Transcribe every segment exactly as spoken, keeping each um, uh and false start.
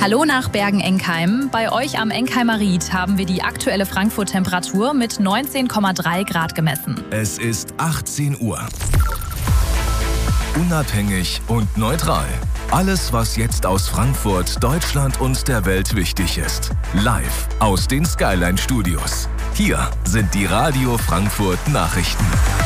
Hallo nach Bergen-Enkheim. Bei euch am Enkheimer Ried haben wir die aktuelle Frankfurt-Temperatur mit neunzehn Komma drei Grad gemessen. Es ist achtzehn Uhr. Unabhängig und neutral. Alles, was jetzt aus Frankfurt, Deutschland und der Welt wichtig ist. Live aus den Skyline-Studios. Hier sind die Radio Frankfurt Nachrichten.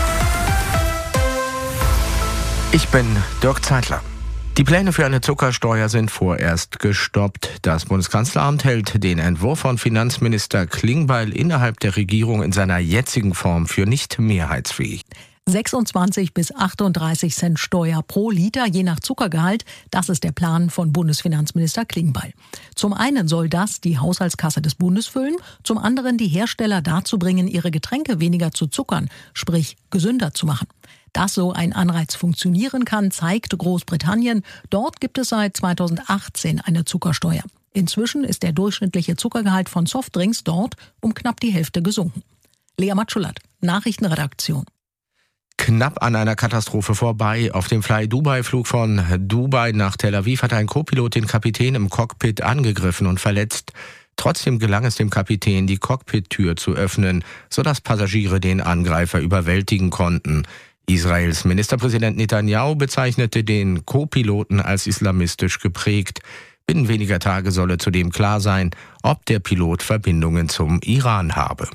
Ich bin Dirk Zeitler. Die Pläne für eine Zuckersteuer sind vorerst gestoppt. Das Bundeskanzleramt hält den Entwurf von Finanzminister Klingbeil innerhalb der Regierung in seiner jetzigen Form für nicht mehrheitsfähig. sechsundzwanzig bis achtunddreißig Cent Steuer pro Liter, je nach Zuckergehalt. Das ist der Plan von Bundesfinanzminister Klingbeil. Zum einen soll das die Haushaltskasse des Bundes füllen, zum anderen die Hersteller dazu bringen, ihre Getränke weniger zu zuckern, sprich gesünder zu machen. Dass so ein Anreiz funktionieren kann, zeigt Großbritannien. Dort gibt es seit zweitausendachtzehn eine Zuckersteuer. Inzwischen ist der durchschnittliche Zuckergehalt von Softdrinks dort um knapp die Hälfte gesunken. Lea Matschulat, Nachrichtenredaktion. Knapp an einer Katastrophe vorbei. Auf dem Fly-Dubai-Flug von Dubai nach Tel Aviv hat ein Co-Pilot den Kapitän im Cockpit angegriffen und verletzt. Trotzdem gelang es dem Kapitän, die Cockpit-Tür zu öffnen, sodass Passagiere den Angreifer überwältigen konnten. Israels Ministerpräsident Netanyahu bezeichnete den Co-Piloten als islamistisch geprägt. Binnen weniger Tage solle zudem klar sein, ob der Pilot Verbindungen zum Iran habe.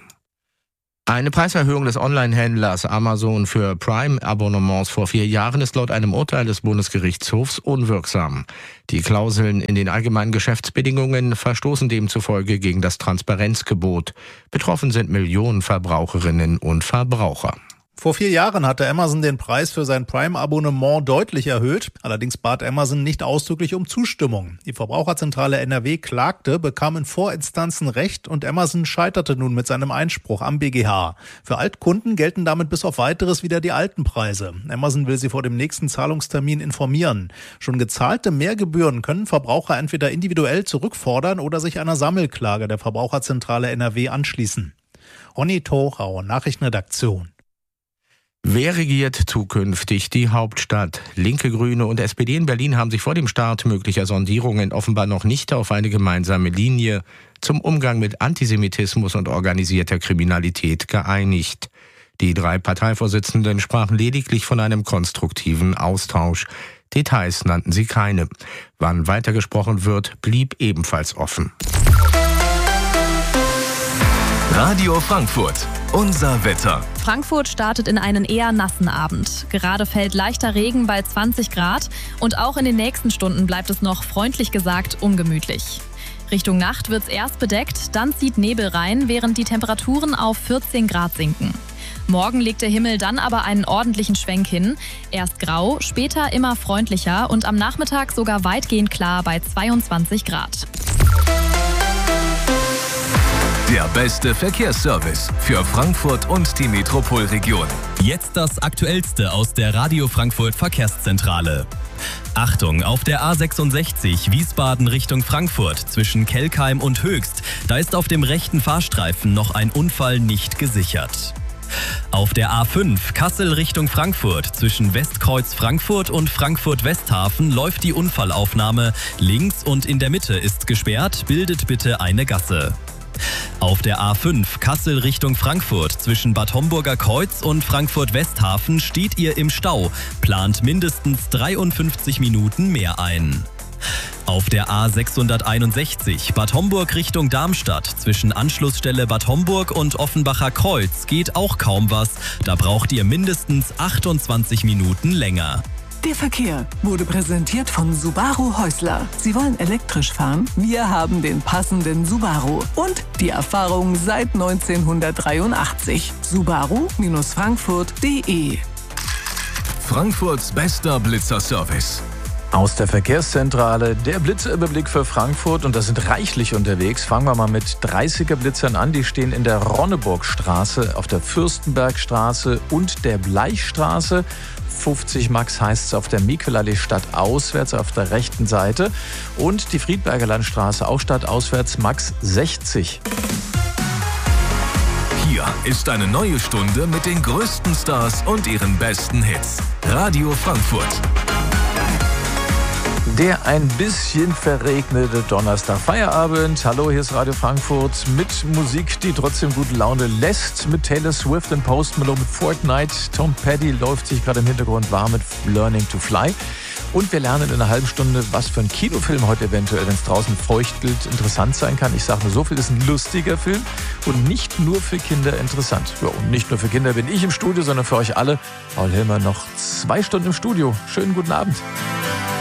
Eine Preiserhöhung des Online-Händlers Amazon für Prime-Abonnements vor vier Jahren ist laut einem Urteil des Bundesgerichtshofs unwirksam. Die Klauseln in den allgemeinen Geschäftsbedingungen verstoßen demzufolge gegen das Transparenzgebot. Betroffen sind Millionen Verbraucherinnen und Verbraucher. Vor vier Jahren hatte Amazon den Preis für sein Prime-Abonnement deutlich erhöht. Allerdings bat Amazon nicht ausdrücklich um Zustimmung. Die Verbraucherzentrale N R W klagte, bekam in Vorinstanzen Recht und Amazon scheiterte nun mit seinem Einspruch am B G H. Für Altkunden gelten damit bis auf Weiteres wieder die alten Preise. Amazon will sie vor dem nächsten Zahlungstermin informieren. Schon gezahlte Mehrgebühren können Verbraucher entweder individuell zurückfordern oder sich einer Sammelklage der Verbraucherzentrale N R W anschließen. Ronny Thorau, Nachrichtenredaktion. Wer regiert zukünftig die Hauptstadt? Linke, Grüne und S P D in Berlin haben sich vor dem Start möglicher Sondierungen offenbar noch nicht auf eine gemeinsame Linie zum Umgang mit Antisemitismus und organisierter Kriminalität geeinigt. Die drei Parteivorsitzenden sprachen lediglich von einem konstruktiven Austausch. Details nannten sie keine. Wann weitergesprochen wird, blieb ebenfalls offen. Radio Frankfurt, unser Wetter. Frankfurt startet in einen eher nassen Abend. Gerade fällt leichter Regen bei zwanzig Grad und auch in den nächsten Stunden bleibt es noch freundlich gesagt ungemütlich. Richtung Nacht wird's erst bedeckt, dann zieht Nebel rein, während die Temperaturen auf vierzehn Grad sinken. Morgen legt der Himmel dann aber einen ordentlichen Schwenk hin. Erst grau, später immer freundlicher und am Nachmittag sogar weitgehend klar bei zweiundzwanzig Grad. Der beste Verkehrsservice für Frankfurt und die Metropolregion. Jetzt das Aktuellste aus der Radio Frankfurt Verkehrszentrale. Achtung, auf der A sechsundsechzig Wiesbaden Richtung Frankfurt zwischen Kelkheim und Höchst, da ist auf dem rechten Fahrstreifen noch ein Unfall nicht gesichert. Auf der A fünf Kassel Richtung Frankfurt zwischen Westkreuz Frankfurt und Frankfurt Westhafen läuft die Unfallaufnahme. Links und in der Mitte ist gesperrt, bildet bitte eine Gasse. Auf der A fünf Kassel Richtung Frankfurt zwischen Bad Homburger Kreuz und Frankfurt Westhafen steht ihr im Stau, plant mindestens dreiundfünfzig Minuten mehr ein. Auf der A sechshunderteinundsechzig Bad Homburg Richtung Darmstadt zwischen Anschlussstelle Bad Homburg und Offenbacher Kreuz geht auch kaum was, da braucht ihr mindestens achtundzwanzig Minuten länger. Der Verkehr wurde präsentiert von Subaru Häusler. Sie wollen elektrisch fahren? Wir haben den passenden Subaru und die Erfahrung seit neunzehnhundertdreiundachtzig. Subaru Frankfurt punkt de. Frankfurts bester Blitzerservice. Aus der Verkehrszentrale der Blitzerüberblick für Frankfurt und da sind reichlich unterwegs. Fangen wir mal mit dreißiger Blitzern an. Die stehen in der Ronneburgstraße, auf der Fürstenbergstraße und der Bleichstraße. fünfzig Max heißt es auf der Miquelallee stadtauswärts auf der rechten Seite. Und die Friedberger Landstraße auch stadtauswärts Max sechzig. Hier ist eine neue Stunde mit den größten Stars und ihren besten Hits. Radio Frankfurt. Der ein bisschen verregnete Donnerstag-Feierabend. Hallo, hier ist Radio Frankfurt mit Musik, die trotzdem gute Laune lässt. Mit Taylor Swift und Post Malone mit Fortnite. Tom Petty läuft sich gerade im Hintergrund warm mit Learning to Fly. Und wir lernen in einer halben Stunde, was für ein Kinofilm heute eventuell, wenn es draußen feucht gilt, interessant sein kann. Ich sage nur so viel, ist ein lustiger Film und nicht nur für Kinder interessant. Ja, und nicht nur für Kinder bin ich im Studio, sondern für euch alle. Paul Hilmer noch zwei Stunden im Studio. Schönen guten Abend.